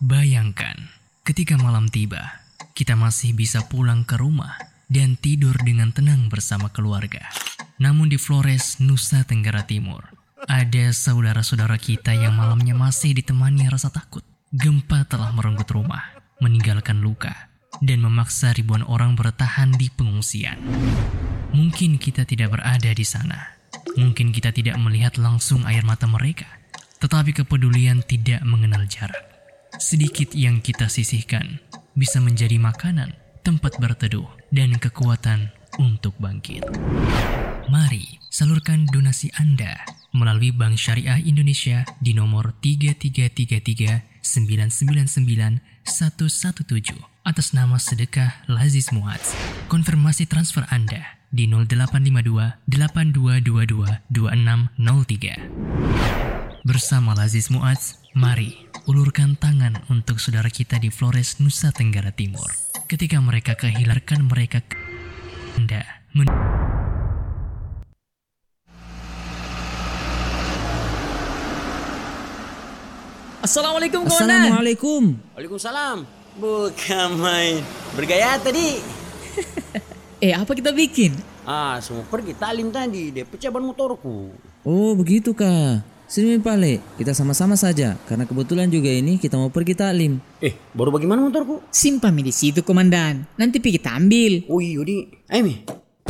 Bayangkan, ketika malam tiba, kita masih bisa pulang ke rumah dan tidur dengan tenang bersama keluarga. Namun di Flores, Nusa Tenggara Timur, ada saudara-saudara kita yang malamnya masih ditemani rasa takut. Gempa telah merenggut rumah, meninggalkan luka, dan memaksa ribuan orang bertahan di pengungsian. Mungkin kita tidak berada di sana. Mungkin kita tidak melihat langsung air mata mereka. Tetapi kepedulian tidak mengenal jarak. Sedikit yang kita sisihkan bisa menjadi makanan, tempat berteduh, dan kekuatan untuk bangkit. Mari salurkan donasi Anda melalui Bank Syariah Indonesia di nomor 3333999117 atas nama Sedekah Laziz Muadz. Konfirmasi transfer Anda di 0852 8222 2603. Bersama Laziz Muadz, mari ulurkan tangan untuk saudara kita di Flores, Nusa Tenggara Timur. Ketika mereka kehilangan mereka, Anda Assalamualaikum kawan. Assalamualaikum. Waalaikumsalam. Bukan main. Bergaya tadi. Apa kita bikin? Semua pergi talim tadi. Dia pecah ban motorku. Oh begitu kah? Sini Pale, kita sama-sama saja. Karena kebetulan juga ini kita mau pergi taklim. Baru bagaimana motorku? Simpan di situ komandan. Nanti pergi kita ambil. Oh iya di. Ayo Mi.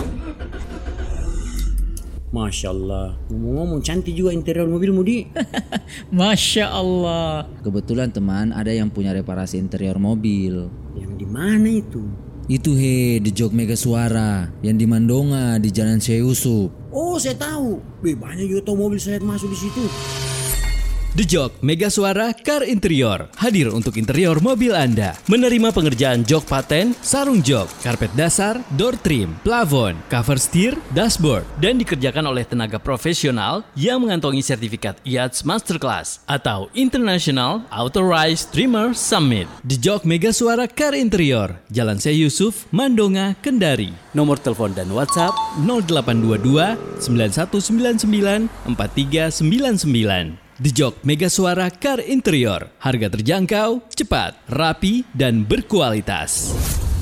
Masya Allah. Ngomong-ngomong cantik juga interior mobilmu di. Masya Allah. Kebetulan teman ada yang punya reparasi interior mobil. Yang di mana itu? Itu di Jog Mega Suara yang di Mandonga di Jalan Syekh Yusuf. Oh saya tahu. Banyak juga tahu mobil saya masuk di situ. The Jog Mega Suara Car Interior hadir untuk interior mobil Anda. Menerima pengerjaan jok paten, sarung jok, karpet dasar, door trim, plafon, cover steer, dashboard, dan dikerjakan oleh tenaga profesional yang mengantongi sertifikat IATS Masterclass atau International Authorized Trimmer Summit. The Jog Mega Suara Car Interior, Jalan Syekh Yusuf, Mandonga, Kendari. Nomor telepon dan WhatsApp 0822 9199 4399. The Jog Mega Suara Car Interior. Harga terjangkau, cepat, rapi, dan berkualitas.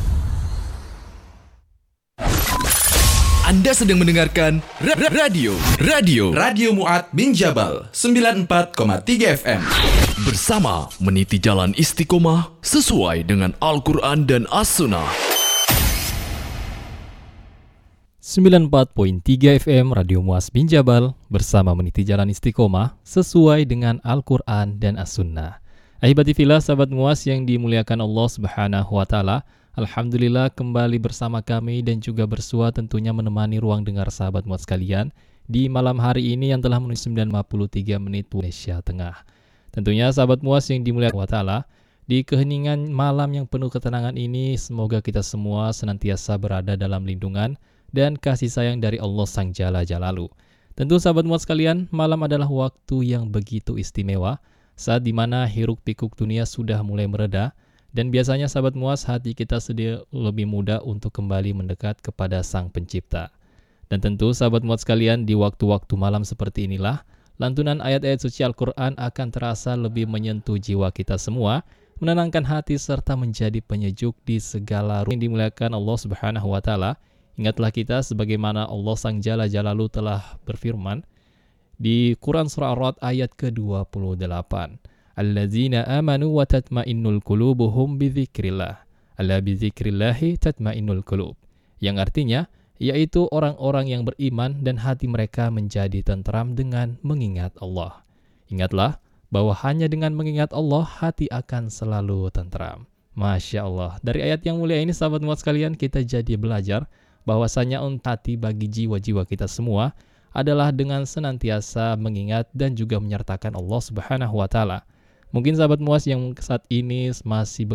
Anda sedang mendengarkan Radio Mu'ad bin Jabal 94,3 FM. Bersama meniti jalan istiqomah sesuai dengan Al-Quran dan As-Sunnah. 94.3 FM Radio Mu'adz bin Jabal bersama meniti jalan istiqomah sesuai dengan Al-Quran dan As-Sunnah. Ahibati fillah, sahabat Mu'adz yang dimuliakan Allah Subhanahu wa Ta'ala, alhamdulillah kembali bersama kami dan juga bersua tentunya menemani ruang dengar sahabat Mu'adz sekalian di malam hari ini yang telah menuju 93 menit Indonesia Tengah. Tentunya sahabat Mu'adz yang dimuliakan Allah Ta'ala, di keheningan malam yang penuh ketenangan ini, semoga kita semua senantiasa berada dalam lindungan dan kasih sayang dari Allah Sang Jalla Jalalu. Tentu sahabat Mu'adz sekalian, malam adalah waktu yang begitu istimewa, saat dimana hiruk pikuk dunia sudah mulai mereda, dan biasanya sahabat Mu'adz hati kita sedih lebih mudah untuk kembali mendekat kepada Sang Pencipta. Dan tentu sahabat Mu'adz sekalian, di waktu-waktu malam seperti inilah, lantunan ayat-ayat suci Al-Quran akan terasa lebih menyentuh jiwa kita semua, menenangkan hati serta menjadi penyejuk di segala ruang yang dimuliakan Allah Subhanahu wa Ta'ala. Ingatlah kita sebagaimana Allah Sang Jalla Jalalu telah berfirman di Quran Surah Ar-Ra'd ayat ke-28. Alladzina amanu wa tatma'innul qulubuhum bidzikrillah. Alla bidzikrillahi tatma'innul qulub. Yang artinya, yaitu orang-orang yang beriman dan hati mereka menjadi tentram dengan mengingat Allah. Ingatlah bahwa hanya dengan mengingat Allah, hati akan selalu tentram. Masya Allah. Dari ayat yang mulia ini, sahabat Mu'adz sekalian, kita jadi belajar bahwasanya hati bagi jiwa-jiwa kita semua adalah dengan senantiasa mengingat dan juga menyertakan Allah Subhanahu wa Ta'ala. Mungkin sahabat Mu'adz yang saat ini masih